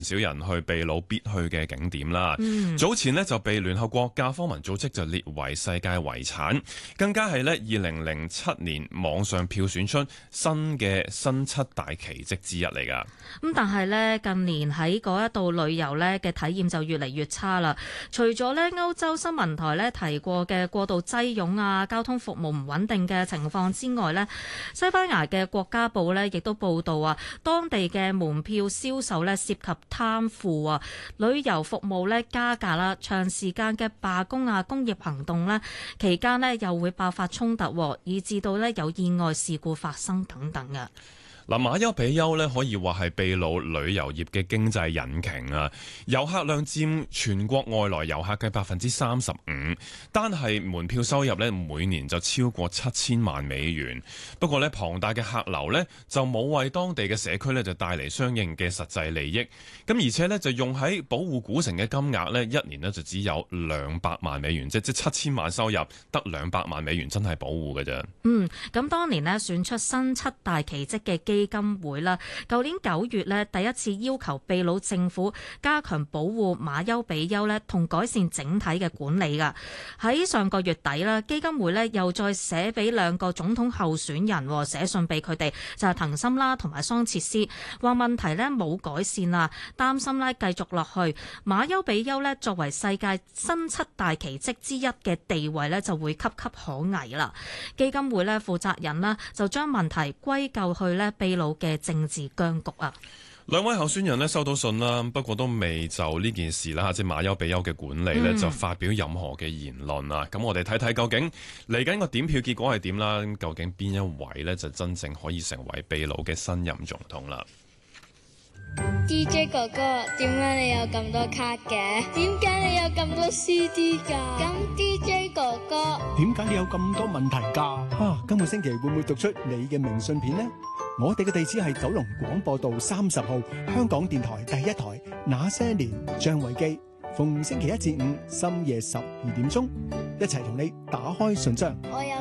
少人去秘魯必去嘅景點啦。早前呢就被聯合國教科文組織就列為世界遺產，更加係呢2007年網上票選出新7大奇蹟之一嚟㗎。 咁但係呢近年喺嗰一度旅遊呢嘅體驗就越嚟越差啦。除咗呢歐洲新聞台呢提過嘅過度擠擁啊、交通服務唔穩定嘅情況之外呢，西班牙嘅國家報呢亦都報道啊，當地嘅門票銷售呢涉及貪腐啊，旅遊服務呢加價啦，長時間嘅罷工啊、工業行動呢期間呢又會爆發衝突，以致到呢有意外事故發生等等嘅。 嗱，馬丘比丘咧可以話係秘魯旅遊業嘅經濟引擎啊，遊客量佔全國外來遊客嘅35%，單係門票收入咧每年就超過7000萬美元。不過咧龐大嘅客流咧就冇為當地嘅社區咧就帶嚟相應嘅實際利益，咁而且咧就用喺保護古城嘅金額咧一年咧就只有200萬美元，即7000萬收入得200萬美元，真係保護嘅啫。 咁當年咧選出新7大奇蹟嘅基金會啦，舊年9月咧第一次要求秘魯政府加強保護馬丘比丘咧，同改善整體嘅管理噶。喺上個月底啦，基金會咧又再寫俾2個總統候選人寫信俾佢哋，就係藤森啦同埋桑切斯，話問題咧冇改善啊，擔心咧繼續落去，馬丘比丘咧作為世界新7大奇蹟之一嘅地位咧就會岌岌可危啦。基金會咧負責人啦就將問題歸咎去咧秘魯嘅政治僵局啊。 兩位候選人咧收到信啦，不過都未就呢件事啦，即係馬丘比丘嘅管理咧就發表任何嘅言論啊。咁我哋睇睇究竟嚟緊個點票結果係點啦？究竟邊一位咧就真正可以成為秘魯嘅新任總統啦 ？DJ 哥哥，點解你有咁多卡嘅？點解你有咁多 CD 㗎？咁 DJ 哥哥， 點解你有咁多問題㗎？今個星期會唔會讀出你嘅明信片呢？我哋嘅地址係九龍廣播道30號，香港電台第一台。那些年，張維基，逢星期1至5深夜12點鐘，一齊同你打開信箱。